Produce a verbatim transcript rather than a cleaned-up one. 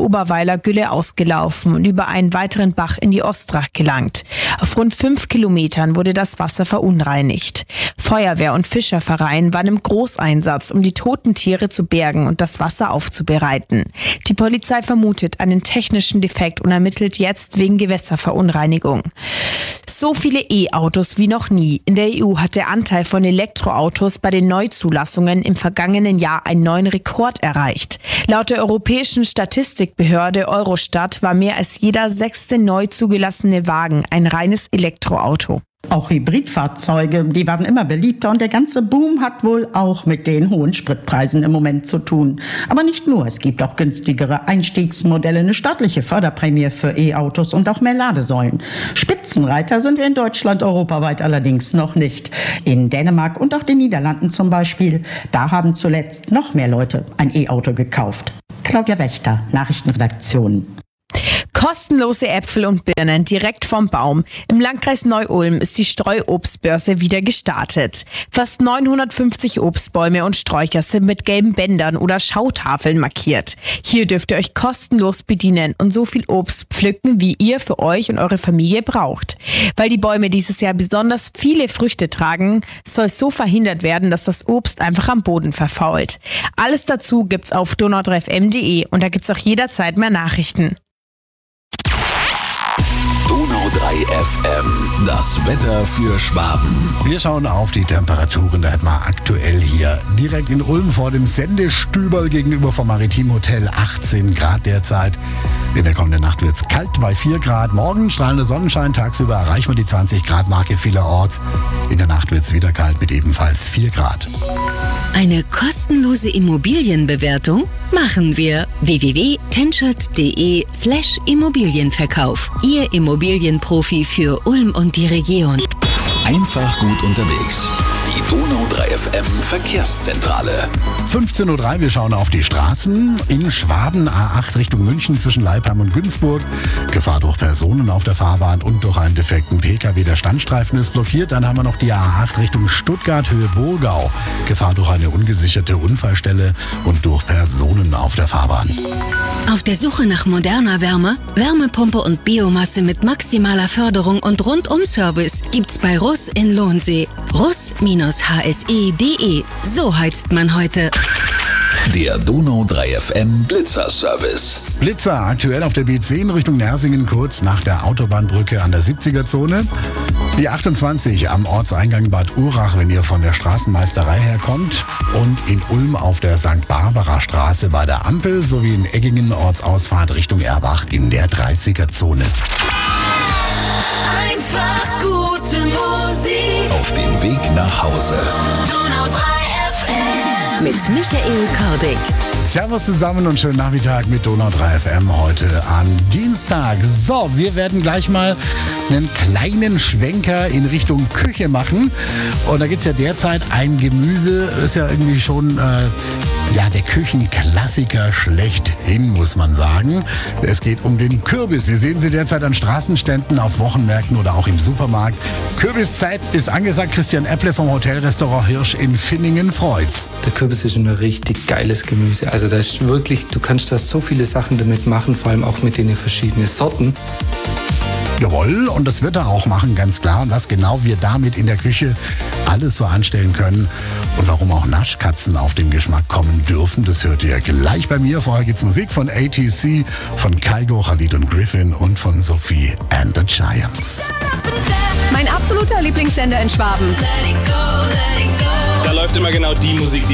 Oberweiler Gülle ausgelaufen und über einen weiteren Bach in die Ostrach gelangt. Auf rund fünf Kilometern wurde das Wasser verunreinigt. Feuerwehr und Fischerverein waren im Großeinsatz, um die toten Tiere zu bergen und das Wasser aufzubereiten. Die Polizei vermutet einen technischen Defekt und ermittelt jetzt wegen Gewässerverunreinigung. So viele E-Autos wie noch nie. In der E U hat der Anteil von Elektroautos bei den Neuzulassungen im vergangenen Jahr einen neuen Rekord erreicht. Laut der europäischen Statistikbehörde Eurostat war mehr als jeder sechste neu zugelassene Wagen ein reines Elektroauto. Auch Hybridfahrzeuge, die werden immer beliebter und der ganze Boom hat wohl auch mit den hohen Spritpreisen im Moment zu tun. Aber nicht nur, es gibt auch günstigere Einstiegsmodelle, eine staatliche Förderprämie für E-Autos und auch mehr Ladesäulen. Spitzenreiter sind wir in Deutschland, europaweit allerdings noch nicht. In Dänemark und auch den Niederlanden zum Beispiel, da haben zuletzt noch mehr Leute ein E-Auto gekauft. Claudia Wächter, Nachrichtenredaktion. Kostenlose Äpfel und Birnen direkt vom Baum. Im Landkreis Neu-Ulm ist die Streuobstbörse wieder gestartet. Fast neunhundertfünfzig Obstbäume und Sträucher sind mit gelben Bändern oder Schautafeln markiert. Hier dürft ihr euch kostenlos bedienen und so viel Obst pflücken, wie ihr für euch und eure Familie braucht. Weil die Bäume dieses Jahr besonders viele Früchte tragen, soll so verhindert werden, dass das Obst einfach am Boden verfault. Alles dazu gibt's auf donau drei f m punkt d e und da gibt's auch jederzeit mehr Nachrichten. Donau drei F M, das Wetter für Schwaben. Wir schauen auf die Temperaturen, da hätten wir aktuell hier direkt in Ulm vor dem Sendestüberl gegenüber vom Maritim Hotel achtzehn Grad derzeit. In der kommenden Nacht wird es kalt bei vier Grad. Morgen strahlender Sonnenschein, tagsüber erreichen wir die zwanzig Grad Marke vielerorts. In der Nacht wird es wieder kalt mit ebenfalls vier Grad. Eine kostenlose Immobilienbewertung machen wir. w w w punkt tenschert punkt d e slash Immobilienverkauf. Ihr Immobilienprofi für Ulm und die Region. Einfach gut unterwegs. Die Donau drei F M Verkehrszentrale. fünfzehn Uhr drei, wir schauen auf die Straßen. In Schwaben A acht Richtung München zwischen Leipheim und Günzburg. Gefahr durch Personen auf der Fahrbahn und durch einen defekten P K W. Der Standstreifen ist blockiert. Dann haben wir noch die A acht Richtung Stuttgart, Höhe Burgau. Gefahr durch eine ungesicherte Unfallstelle und durch Personen auf der Fahrbahn. Auf der Suche nach moderner Wärme, Wärmepumpe und Biomasse mit maximaler Förderung und Rundum-Service gibt's bei Russ in Lohnsee. russ H S E punkt d e. So heizt man heute. Der Donau drei F M Blitzer-Service. Blitzer aktuell auf der B zehn Richtung Nersingen, kurz nach der Autobahnbrücke an der siebziger-Zone. Die achtundzwanzig am Ortseingang Bad Urach, wenn ihr von der Straßenmeisterei herkommt. Und in Ulm auf der Sankt Barbara Straße bei der Ampel sowie in Eggingen Ortsausfahrt Richtung Erbach in der dreißiger-Zone. Einfach gute Musik. Auf dem Weg nach Hause. Donau drei F M. Mit Michael Kordig. Servus zusammen und schönen Nachmittag mit Donau drei F M heute am Dienstag. So, wir werden gleich mal einen kleinen Schwenker in Richtung Küche machen. Und da gibt es ja derzeit ein Gemüse, ist ja irgendwie schon äh, ja, der Küchenklassiker schlechthin, muss man sagen. Es geht um den Kürbis. Wir sehen sie derzeit an Straßenständen, auf Wochenmärkten oder auch im Supermarkt. Kürbiszeit ist angesagt. Christian Epple vom Hotelrestaurant Hirsch in Finningen freut's. Der Kürbis ist ein richtig geiles Gemüse. Also da ist wirklich, du kannst da so viele Sachen damit machen, vor allem auch mit den verschiedenen Sorten. Jawohl, und das wird er auch machen, ganz klar. Und was genau wir damit in der Küche alles so anstellen können und warum auch Naschkatzen auf den Geschmack kommen dürfen, das hört ihr gleich bei mir. Vorher gibt's Musik von A T C, von Kygo, Khalid und Griffin und von Sophie and the Giants. Mein absoluter Lieblingssender in Schwaben. Let it go, let it go. Da läuft immer genau die Musik, die